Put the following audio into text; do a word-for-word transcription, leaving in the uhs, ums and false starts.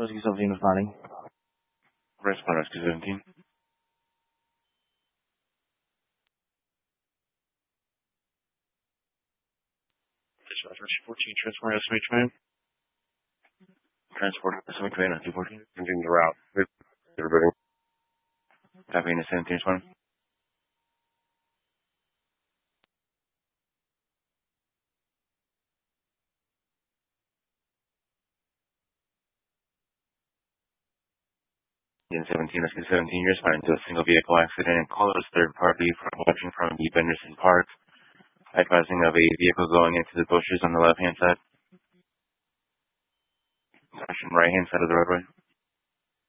Rescue seventeen responding. Respond, Rescue seventeen. Dispatch, Rescue fourteen, transport S M H man. Transport S M H man on two fourteen. Continue the route. Everybody. Copy in the seventeen, respond. In seventeen, Rescue seventeen, you're responding to a single vehicle accident and call as third party from watching from the Benderson Park. Advising of a vehicle going into the bushes on the left hand side. Right hand side of the roadway.